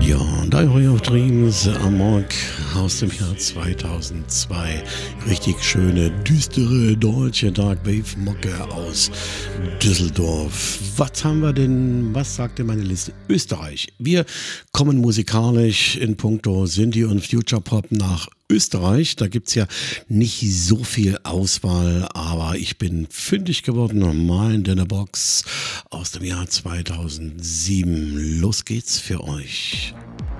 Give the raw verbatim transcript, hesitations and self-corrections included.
Ja, Diary of Dreams, Amok aus dem Jahr zweitausendzwei. Richtig schöne, düstere deutsche Darkwave-Mucke aus Düsseldorf. Was haben wir denn, was sagt denn meine Liste? Österreich. Wir kommen musikalisch in puncto Synthie und Future Pop nach Österreich. Da gibt es ja nicht so viel Auswahl, aber ich bin fündig geworden. Mind in a Box aus dem Jahr zweitausendsieben. Los geht's für euch.